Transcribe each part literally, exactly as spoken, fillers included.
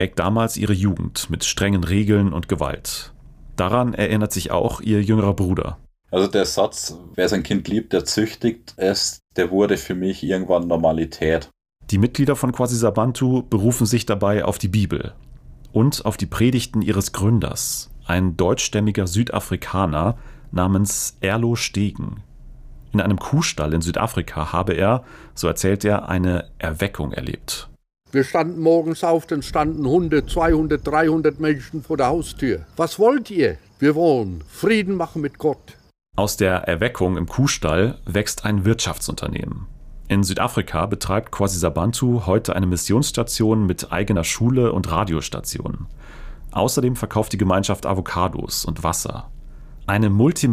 prägt damals ihre Jugend mit strengen Regeln und Gewalt. Daran erinnert sich auch ihr jüngerer Bruder. Also der Satz, wer sein Kind liebt, der züchtigt es, der wurde für mich irgendwann Normalität. Die Mitglieder von Kwasisabantu berufen sich dabei auf die Bibel und auf die Predigten ihres Gründers, ein deutschstämmiger Südafrikaner namens Erlo Stegen. In einem Kuhstall in Südafrika habe er, so erzählt er, eine Erweckung erlebt. Wir standen morgens auf, dann standen hundert, zweihundert, dreihundert Menschen vor der Haustür. Was wollt ihr? Wir wollen Frieden machen mit Gott. Aus der Erweckung im Kuhstall wächst ein Wirtschaftsunternehmen. In Südafrika betreibt Kwasisabantu heute eine Missionsstation mit eigener Schule und Radiostation. Außerdem verkauft die Gemeinschaft Avocados und Wasser. Eine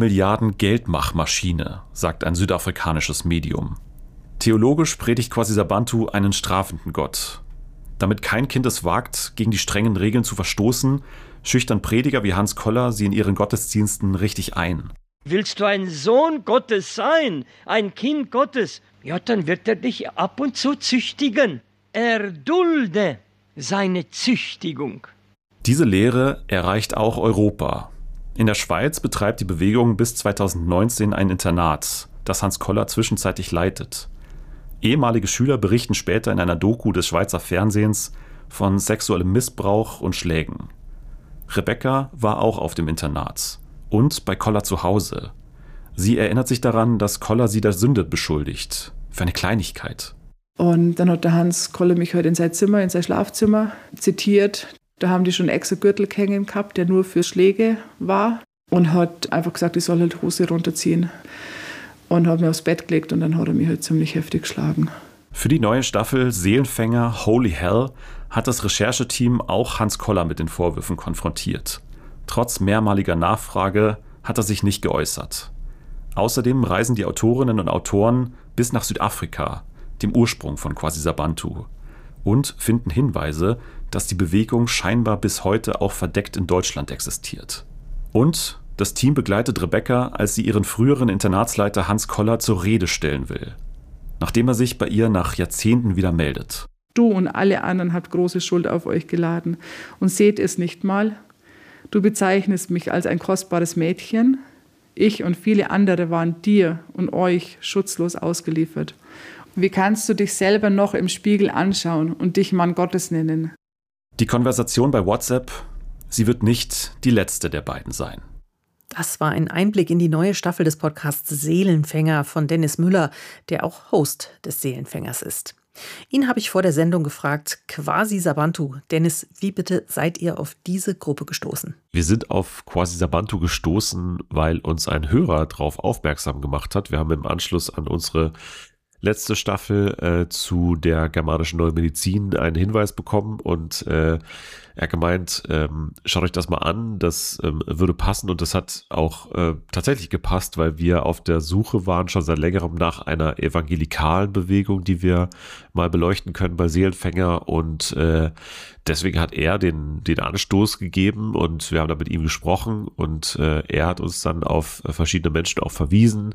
Multimilliarden-Geldmachmaschine, sagt ein südafrikanisches Medium. Theologisch predigt Kwasisabantu einen strafenden Gott. Damit kein Kind es wagt, gegen die strengen Regeln zu verstoßen, schüchtern Prediger wie Hans Koller sie in ihren Gottesdiensten richtig ein. Willst du ein Sohn Gottes sein, ein Kind Gottes, ja, dann wird er dich ab und zu züchtigen. Erdulde seine Züchtigung. Diese Lehre erreicht auch Europa. In der Schweiz betreibt die Bewegung bis zweitausendneunzehn ein Internat, das Hans Koller zwischenzeitlich leitet. Ehemalige Schüler berichten später in einer Doku des Schweizer Fernsehens von sexuellem Missbrauch und Schlägen. Rebecca war auch auf dem Internat und bei Koller zu Hause. Sie erinnert sich daran, dass Koller sie der Sünde beschuldigt. Für eine Kleinigkeit. Und dann hat der Hans Koller mich halt in sein Zimmer, in sein Schlafzimmer zitiert. Da haben die schon extra Gürtel hängen gehabt, der nur für Schläge war. Und hat einfach gesagt, ich soll halt Hose runterziehen. Und hat mir aufs Bett gelegt und dann hat er mich halt ziemlich heftig geschlagen. Für die neue Staffel Seelenfänger Holy Hell hat das Rechercheteam auch Hans Koller mit den Vorwürfen konfrontiert. Trotz mehrmaliger Nachfrage hat er sich nicht geäußert. Außerdem reisen die Autorinnen und Autoren bis nach Südafrika, dem Ursprung von Kwasisabantu, und finden Hinweise, dass die Bewegung scheinbar bis heute auch verdeckt in Deutschland existiert. Und das Team begleitet Rebecca, als sie ihren früheren Internatsleiter Hans Koller zur Rede stellen will, nachdem er sich bei ihr nach Jahrzehnten wieder meldet. Du und alle anderen habt große Schuld auf euch geladen und seht es nicht mal. Du bezeichnest mich als ein kostbares Mädchen. Ich und viele andere waren dir und euch schutzlos ausgeliefert. Wie kannst du dich selber noch im Spiegel anschauen und dich Mann Gottes nennen? Die Konversation bei WhatsApp, sie wird nicht die letzte der beiden sein. Das war ein Einblick in die neue Staffel des Podcasts Seelenfänger von Dennis Müller, der auch Host des Seelenfängers ist. Ihn habe ich vor der Sendung gefragt, Kwasisabantu. Dennis, wie bitte seid ihr auf diese Gruppe gestoßen? Wir sind auf Kwasisabantu gestoßen, weil uns ein Hörer darauf aufmerksam gemacht hat. Wir haben im Anschluss an unsere letzte Staffel äh, zu der germanischen Neuen Medizin einen Hinweis bekommen und äh, er hat gemeint, ähm, schaut euch das mal an, das ähm, würde passen, und das hat auch äh, tatsächlich gepasst, weil wir auf der Suche waren schon seit längerem nach einer evangelikalen Bewegung, die wir mal beleuchten können bei Seelenfänger, und äh, deswegen hat er den, den Anstoß gegeben und wir haben da mit ihm gesprochen und äh, er hat uns dann auf äh, verschiedene Menschen auch verwiesen.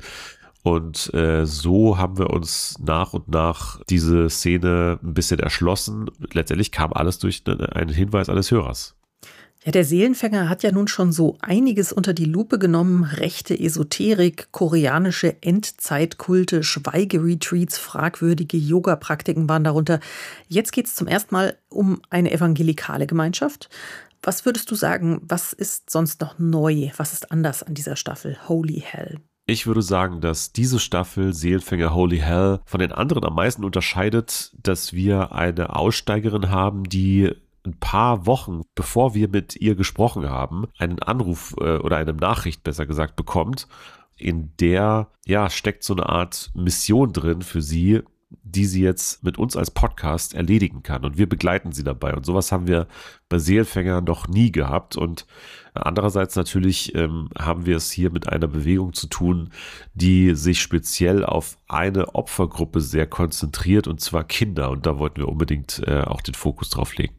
Und äh, so haben wir uns nach und nach diese Szene ein bisschen erschlossen. Letztendlich kam alles durch einen Hinweis eines Hörers. Ja, der Seelenfänger hat ja nun schon so einiges unter die Lupe genommen. Rechte Esoterik, koreanische Endzeitkulte, Schweigeretreats, fragwürdige Yoga-Praktiken waren darunter. Jetzt geht es zum ersten Mal um eine evangelikale Gemeinschaft. Was würdest du sagen, was ist sonst noch neu? Was ist anders an dieser Staffel Holy Hell? Ich würde sagen, dass diese Staffel Seelenfänger Holy Hell von den anderen am meisten unterscheidet, dass wir eine Aussteigerin haben, die ein paar Wochen, bevor wir mit ihr gesprochen haben, einen Anruf äh, oder eine Nachricht, besser gesagt, bekommt, in der ja steckt so eine Art Mission drin für sie, die sie jetzt mit uns als Podcast erledigen kann, und wir begleiten sie dabei, und sowas haben wir bei Seelenfänger noch nie gehabt. Und andererseits natürlich ähm, haben wir es hier mit einer Bewegung zu tun, die sich speziell auf eine Opfergruppe sehr konzentriert, und zwar Kinder, und da wollten wir unbedingt äh, auch den Fokus drauf legen.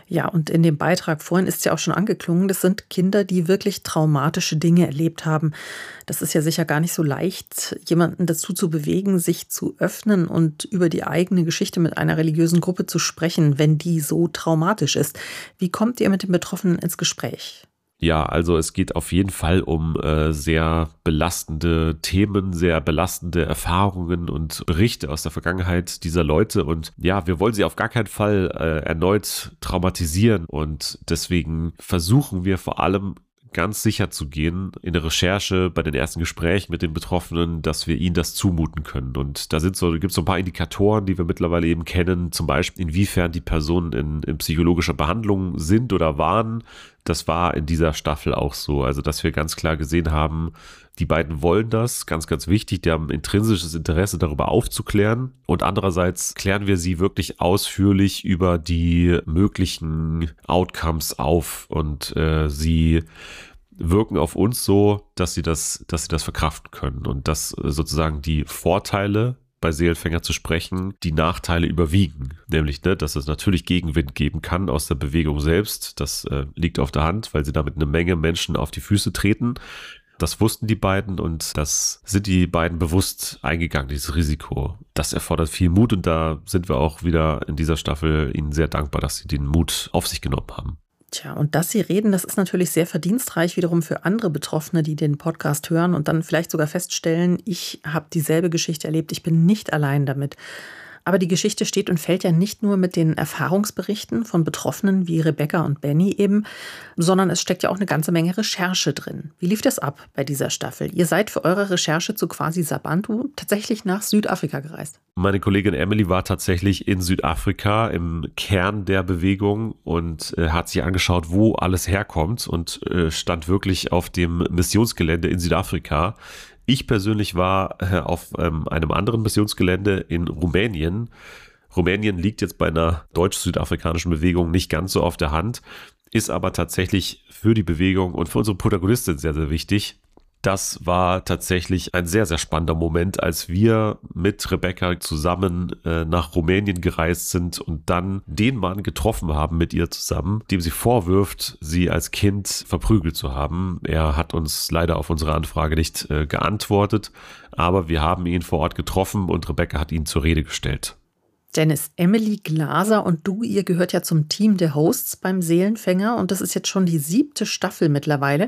Ja, und in dem Beitrag vorhin ist ja auch schon angeklungen, das sind Kinder, die wirklich traumatische Dinge erlebt haben. Das ist ja sicher gar nicht so leicht, jemanden dazu zu bewegen, sich zu öffnen und über die eigene Geschichte mit einer religiösen Gruppe zu sprechen, wenn die so traumatisch ist. Wie kommt ihr mit den Betroffenen ins Gespräch? Ja, also es geht auf jeden Fall um äh, sehr belastende Themen, sehr belastende Erfahrungen und Berichte aus der Vergangenheit dieser Leute. Und ja, wir wollen sie auf gar keinen Fall äh, erneut traumatisieren. Und deswegen versuchen wir vor allem ganz sicher zu gehen in der Recherche, bei den ersten Gesprächen mit den Betroffenen, dass wir ihnen das zumuten können. Und da sind so, gibt es so ein paar Indikatoren, die wir mittlerweile eben kennen, zum Beispiel inwiefern die Personen in, in psychologischer Behandlung sind oder waren. Das war in dieser Staffel auch so. Also, dass wir ganz klar gesehen haben, die beiden wollen das, ganz, ganz wichtig, die haben intrinsisches Interesse darüber aufzuklären. Und andererseits klären wir sie wirklich ausführlich über die möglichen Outcomes auf und äh, sie wirken auf uns so, dass sie das, dass sie das verkraften können und dass sozusagen die Vorteile bei Seelenfänger zu sprechen, die Nachteile überwiegen. Nämlich, ne, dass es natürlich Gegenwind geben kann aus der Bewegung selbst. Das äh, liegt auf der Hand, weil sie damit eine Menge Menschen auf die Füße treten. Das wussten die beiden und das sind die beiden bewusst eingegangen, dieses Risiko. Das erfordert viel Mut und da sind wir auch wieder in dieser Staffel ihnen sehr dankbar, dass sie den Mut auf sich genommen haben. Tja, und dass Sie reden, das ist natürlich sehr verdienstreich wiederum für andere Betroffene, die den Podcast hören und dann vielleicht sogar feststellen, ich habe dieselbe Geschichte erlebt, ich bin nicht allein damit. Aber die Geschichte steht und fällt ja nicht nur mit den Erfahrungsberichten von Betroffenen wie Rebecca und Benny eben, sondern es steckt ja auch eine ganze Menge Recherche drin. Wie lief das ab bei dieser Staffel? Ihr seid für eure Recherche zu Kwasi Sabantu tatsächlich nach Südafrika gereist. Meine Kollegin Emily war tatsächlich in Südafrika im Kern der Bewegung und äh, hat sich angeschaut, wo alles herkommt und äh, stand wirklich auf dem Missionsgelände in Südafrika. Ich persönlich war äh, auf ähm, einem anderen Missionsgelände in Rumänien. Rumänien liegt jetzt bei einer deutsch-südafrikanischen Bewegung nicht ganz so auf der Hand, ist aber tatsächlich für die Bewegung und für unsere Protagonistin sehr, sehr wichtig. Das war tatsächlich ein sehr, sehr spannender Moment, als wir mit Rebecca zusammen äh, nach Rumänien gereist sind und dann den Mann getroffen haben mit ihr zusammen, dem sie vorwirft, sie als Kind verprügelt zu haben. Er hat uns leider auf unsere Anfrage nicht äh, geantwortet, aber wir haben ihn vor Ort getroffen und Rebecca hat ihn zur Rede gestellt. Dennis, Emily Glaser und du, ihr gehört ja zum Team der Hosts beim Seelenfänger und das ist jetzt schon die siebte Staffel mittlerweile.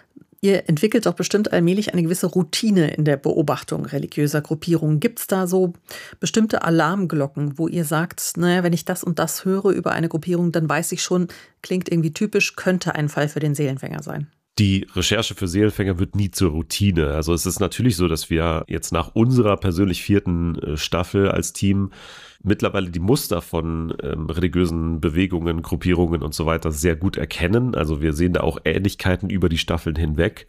Ihr entwickelt doch bestimmt allmählich eine gewisse Routine in der Beobachtung religiöser Gruppierungen. Gibt es da so bestimmte Alarmglocken, wo ihr sagt, naja, wenn ich das und das höre über eine Gruppierung, dann weiß ich schon, klingt irgendwie typisch, könnte ein Fall für den Seelenfänger sein? Die Recherche für Seelenfänger wird nie zur Routine. Also es ist natürlich so, dass wir jetzt nach unserer persönlich vierten Staffel als Team mittlerweile die Muster von ähm, religiösen Bewegungen, Gruppierungen und so weiter sehr gut erkennen. Also wir sehen da auch Ähnlichkeiten über die Staffeln hinweg.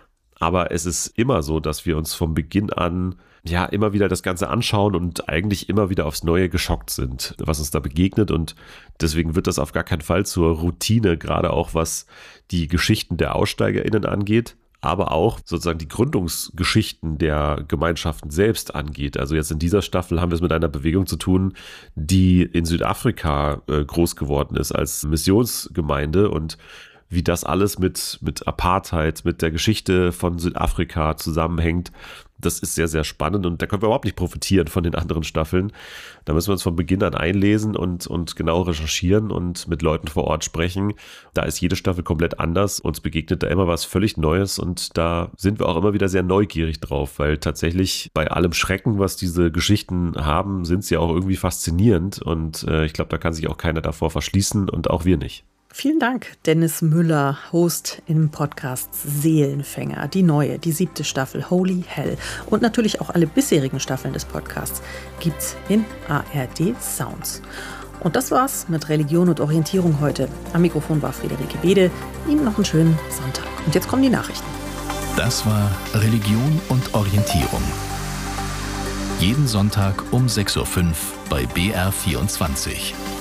Aber es ist immer so, dass wir uns von Beginn an ja immer wieder das Ganze anschauen und eigentlich immer wieder aufs Neue geschockt sind, was uns da begegnet. Und deswegen wird das auf gar keinen Fall zur Routine, gerade auch was die Geschichten der AussteigerInnen angeht, aber auch sozusagen die Gründungsgeschichten der Gemeinschaften selbst angeht. Also jetzt in dieser Staffel haben wir es mit einer Bewegung zu tun, die in Südafrika äh, groß geworden ist als Missionsgemeinde und wie das alles mit, mit Apartheid, mit der Geschichte von Südafrika zusammenhängt, das ist sehr, sehr spannend und da können wir überhaupt nicht profitieren von den anderen Staffeln. Da müssen wir uns von Beginn an einlesen und, und genau recherchieren und mit Leuten vor Ort sprechen. Da ist jede Staffel komplett anders. Uns begegnet da immer was völlig Neues und da sind wir auch immer wieder sehr neugierig drauf, weil tatsächlich bei allem Schrecken, was diese Geschichten haben, sind sie auch irgendwie faszinierend und äh, ich glaube, da kann sich auch keiner davor verschließen und auch wir nicht. Vielen Dank, Dennis Müller, Host im Podcast Seelenfänger. Die neue, die siebte Staffel Holy Hell und natürlich auch alle bisherigen Staffeln des Podcasts gibt's in A R D Sounds. Und das war's mit Religion und Orientierung heute. Am Mikrofon war Friederike Bede. Ihnen noch einen schönen Sonntag. Und jetzt kommen die Nachrichten. Das war Religion und Orientierung. Jeden Sonntag um sechs Uhr fünf bei B R vierundzwanzig.